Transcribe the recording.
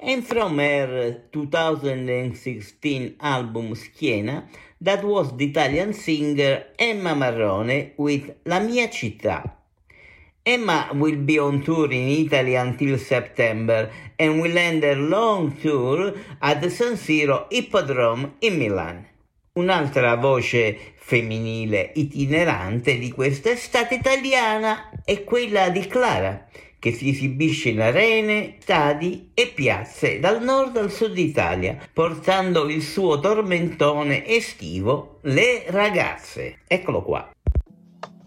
and from her 2016 album Schiena, that was the Italian singer Emma Marrone with La mia città. Emma will be on tour in Italy until September and will end her long tour at the San Siro Hippodrome in Milan. Un'altra voce femminile itinerante di questa estate italiana è quella di Clara, che si esibisce in arene, stadi e piazze dal nord al sud Italia, portando il suo tormentone estivo Le ragazze. Eccolo qua.